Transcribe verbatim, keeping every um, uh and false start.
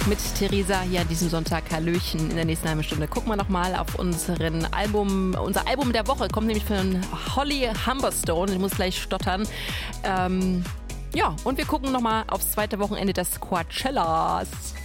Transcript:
mit Theresa hier an diesem Sonntag. Hallöchen. In der nächsten halben Stunde gucken wir nochmal auf unseren Album. Unser Album der Woche kommt nämlich von Holly Humberstone. Ich muss gleich stottern. Ähm, ja, und wir gucken nochmal aufs zweite Wochenende des Coachellas.